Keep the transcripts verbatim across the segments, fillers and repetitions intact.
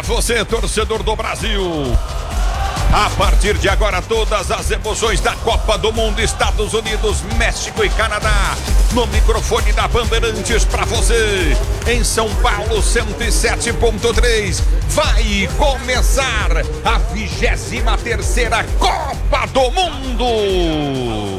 você, torcedor do Brasil. A partir de agora, todas as emoções da Copa do Mundo, Estados Unidos, México e Canadá, no microfone da Bandeirantes para você, em São Paulo, cento e sete ponto três, vai começar a vigésima terceira Copa do Mundo.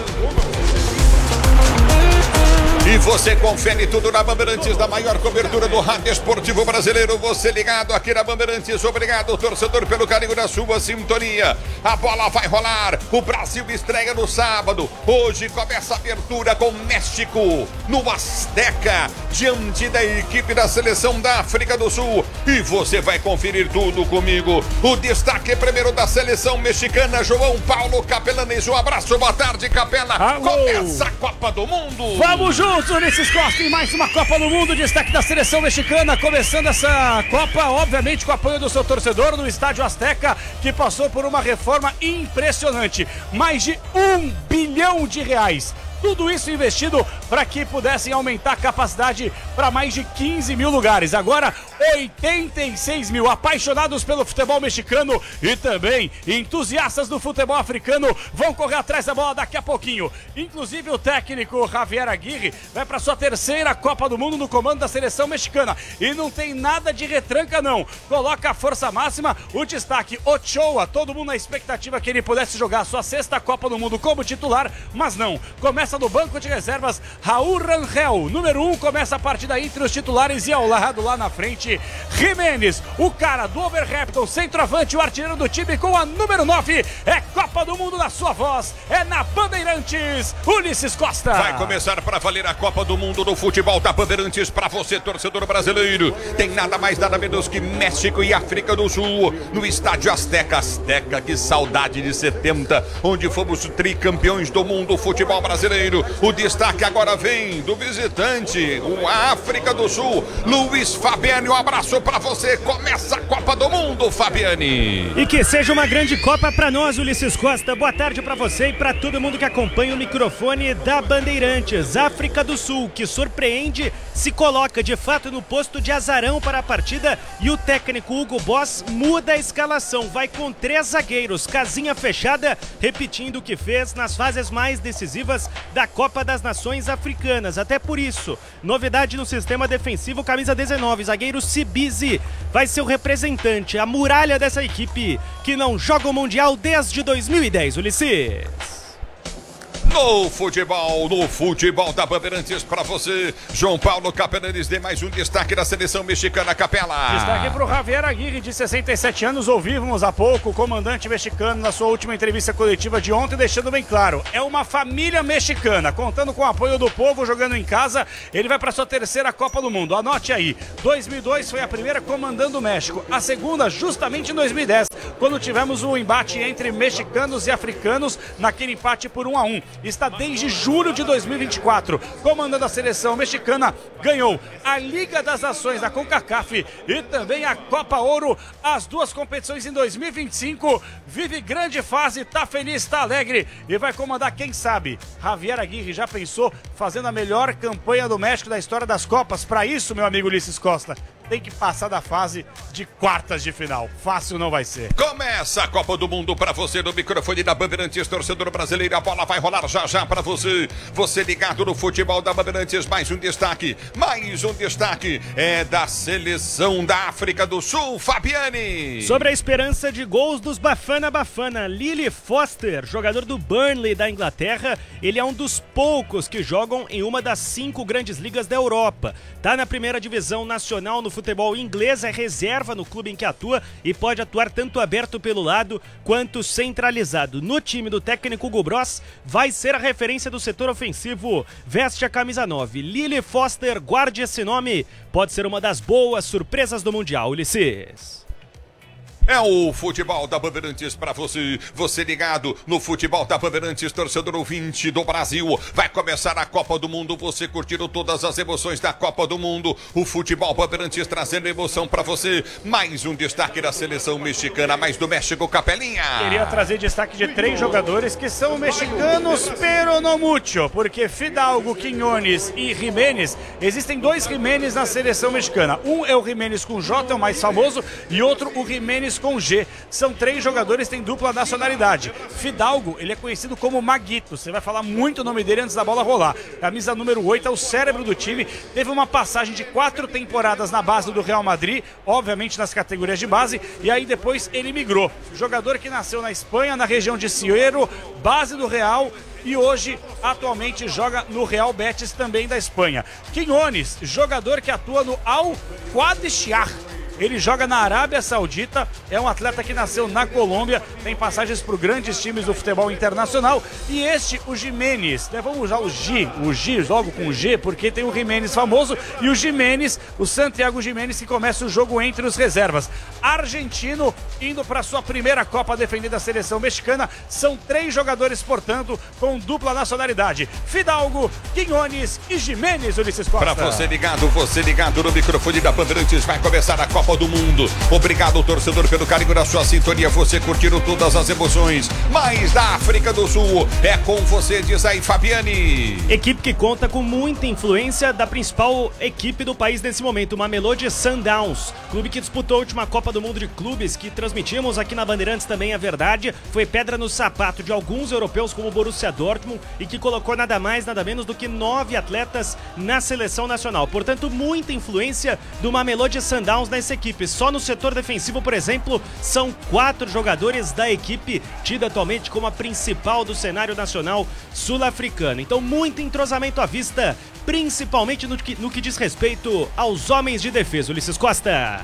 E você confere tudo na Bandeirantes, da maior cobertura do rádio esportivo brasileiro. Você ligado aqui na Bandeirantes. Obrigado, torcedor, pelo carinho da sua sintonia. A bola vai rolar. O Brasil estreia no sábado. Hoje começa a abertura com México no Azteca, diante da equipe da seleção da África do Sul. E você vai conferir tudo comigo. O destaque primeiro da seleção mexicana, João Paulo Capelanes. Um abraço, boa tarde, Capela. Alô. Começa a Copa do Mundo. Vamos juntos, Ulisses Costa, em mais uma Copa do Mundo. Destaque da seleção mexicana, começando essa Copa, obviamente, com o apoio do seu torcedor no Estádio Azteca, que passou por uma reforma impressionante. Mais de um bilhão de reais. Tudo isso investido para que pudessem aumentar a capacidade para mais de quinze mil lugares. Agora, oitenta e seis mil apaixonados pelo futebol mexicano e também entusiastas do futebol africano vão correr atrás da bola daqui a pouquinho. Inclusive, o técnico Javier Aguirre vai para sua terceira Copa do Mundo no comando da seleção mexicana. E não tem nada de retranca, não. Coloca a força máxima, o destaque Ochoa, todo mundo na expectativa que ele pudesse jogar a sua sexta Copa do Mundo como titular, mas não. Começa no banco de reservas, Raul Rangel, número um, começa a partida entre os titulares e ao lado lá na frente, Jiménez, o cara do Overhampton, centroavante, o artilheiro do time com a número nove. É Copa do Mundo na sua voz, é na Bandeirantes, Ulisses Costa. Vai começar para valer a Copa do Mundo no futebol da Bandeirantes para você, torcedor brasileiro. Tem nada mais, nada menos que México e África do Sul no Estádio Azteca. Azteca, que saudade de setenta, onde fomos tricampeões do mundo, futebol brasileiro. O destaque agora vem do visitante, o África do Sul, Luiz Fabiani. Um abraço para você. Começa a Copa do Mundo, Fabiani. E que seja uma grande Copa para nós, Ulisses Costa. Boa tarde para você e para todo mundo que acompanha o microfone da Bandeirantes. África do Sul, que surpreende, se coloca de fato no posto de azarão para a partida e o técnico Hugo Boss muda a escalação. Vai com três zagueiros, casinha fechada, repetindo o que fez nas fases mais decisivas da Copa das Nações Africanas. Até por isso, novidade no sistema defensivo, camisa dezenove, zagueiro Sibizi vai ser o representante, a muralha dessa equipe que não joga o Mundial desde dois mil e dez, Ulisses. No futebol, no futebol da Bandeirantes para você, João Paulo Capelanes, de mais um destaque da seleção mexicana, Capela. Destaque para o Javier Aguirre, de sessenta e sete anos, ouvimos há pouco o comandante mexicano na sua última entrevista coletiva de ontem, deixando bem claro, é uma família mexicana, contando com o apoio do povo, jogando em casa, ele vai para sua terceira Copa do Mundo. Anote aí, dois mil e dois foi a primeira comandando o México, a segunda justamente em dois mil e dez, quando tivemos o embate entre mexicanos e africanos, naquele empate por um a um. Está desde julho de dois mil e vinte e quatro comandando a seleção mexicana, ganhou a Liga das Nações da CONCACAF e também a Copa Ouro, as duas competições em dois mil e vinte e cinco, vive grande fase, tá feliz, tá alegre e vai comandar, quem sabe, Javier Aguirre já pensou fazendo a melhor campanha do México da história das Copas. Para isso, meu amigo Ulisses Costa, tem que passar da fase de quartas de final. Fácil não vai ser. Começa a Copa do Mundo para você no microfone da Bandeirantes, torcedor brasileiro. A bola vai rolar já já para você. Você ligado no futebol da Bandeirantes. Mais um destaque, mais um destaque é da seleção da África do Sul, Fabiani. Sobre a esperança de gols dos Bafana Bafana, Lily Foster, jogador do Burnley da Inglaterra, ele é um dos poucos que jogam em uma das cinco grandes ligas da Europa. Tá na primeira divisão nacional no futebol inglês, é reserva no clube em que atua e pode atuar tanto aberto pelo lado quanto centralizado. No time do técnico Hugo Boss, vai ser a referência do setor ofensivo. Veste a camisa nove. Lily Foster, guarde esse nome. Pode ser uma das boas surpresas do Mundial, Ulisses. É o futebol da Bandeirantes pra você. Você ligado no futebol da Bandeirantes, torcedor ouvinte do Brasil. Vai começar a Copa do Mundo. Você curtindo todas as emoções da Copa do Mundo. O futebol Bandeirantes trazendo emoção pra você. Mais um destaque da seleção mexicana, mais do México, Capelinha. Queria trazer destaque de três jogadores que são mexicanos, pero no mucho, porque Fidalgo, Quiñones e Jiménez, existem dois Jiménez na seleção mexicana. Um é o Jiménez com J, o mais famoso, e outro o Jiménez com G. São três jogadores que têm dupla nacionalidade. Fidalgo, ele é conhecido como Maguito. Você vai falar muito o nome dele antes da bola rolar. Camisa número oito, é o cérebro do time. Teve uma passagem de quatro temporadas na base do Real Madrid, obviamente nas categorias de base, e aí depois ele migrou. Jogador que nasceu na Espanha, na região de Siero, base do Real, e hoje, atualmente, joga no Real Betis, também da Espanha. Quiñones, jogador que atua no Al Qadisiyah. Ele joga na Arábia Saudita, é um atleta que nasceu na Colômbia, tem passagens por grandes times do futebol internacional. E este, o Jiménez, né? Vamos usar o G, o G logo com G, porque tem o Jiménez famoso e o Jiménez, o Santiago Jiménez, que começa o jogo entre os reservas. Argentino, indo para sua primeira Copa defendendo a seleção mexicana. São três jogadores, portanto, com dupla nacionalidade. Fidalgo, Quiñones e Jiménez, Ulisses Costa. Para você ligado, você ligado no microfone da Bandeirantes, vai começar a Copa do Mundo. Obrigado, torcedor, pelo carinho da sua sintonia. Você curtindo todas as emoções. Mais da África do Sul é com você, diz aí, Fabiane. Equipe que conta com muita influência da principal equipe do país nesse momento, o Mamelodi Sundowns. Clube que disputou a última Copa do Mundo de Clubes, que transmitimos aqui na Bandeirantes também, é verdade. Foi pedra no sapato de alguns europeus como o Borussia Dortmund e que colocou nada mais, nada menos do que nove atletas na seleção nacional. Portanto, muita influência do Mamelodi Sundowns nessa equipe. Só no setor defensivo, por exemplo, são quatro jogadores da equipe tida atualmente como a principal do cenário nacional sul-africano. Então, muito entrosamento à vista, principalmente no que, no que diz respeito aos homens de defesa. Ulisses Costa.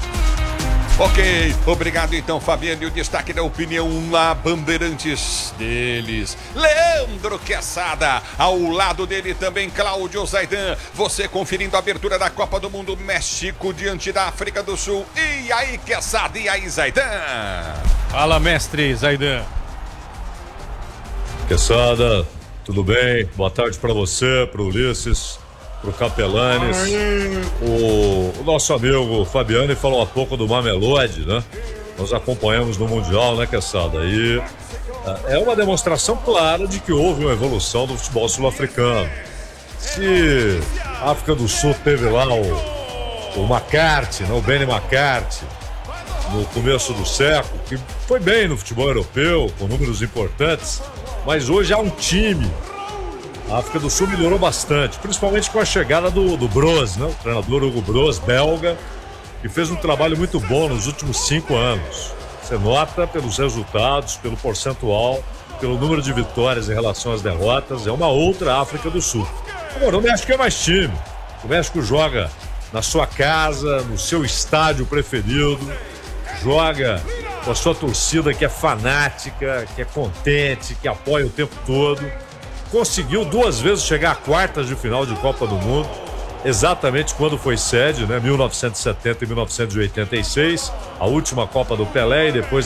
Ok, obrigado então, Fabiano. E o destaque da opinião na Bandeirantes deles, Leandro Quesada. Ao lado dele também, Cláudio Zaidan. Você conferindo a abertura da Copa do Mundo, México diante da África do Sul. E aí, Quesada, e aí, Zaidan? Fala, mestre Zaidan. Quesada, tudo bem? Boa tarde para você, para o Ulisses, para o Capelanes. O, o nosso amigo Fabiano falou há pouco do Mamelodi, né? Nós acompanhamos no Mundial, né, Quesada? E é uma demonstração clara de que houve uma evolução do futebol sul-africano. Se a África do Sul teve lá o, o McCarthy, né, o Benny McCarthy, no começo do século, que foi bem no futebol europeu, com números importantes, mas hoje há um time. A África do Sul melhorou bastante, principalmente com a chegada do, do Broos, né? O treinador Hugo Broos, belga, que fez um trabalho muito bom nos últimos cinco anos. Você nota pelos resultados, pelo percentual, pelo número de vitórias em relação às derrotas, é uma outra África do Sul. Agora, o México é mais time. O México joga na sua casa, no seu estádio preferido, joga com a sua torcida que é fanática, que é contente, que apoia o tempo todo. Conseguiu duas vezes chegar a quartas de final de Copa do Mundo, exatamente quando foi sede, né? mil novecentos e setenta e mil novecentos e oitenta e seis, a última Copa do Pelé, e depois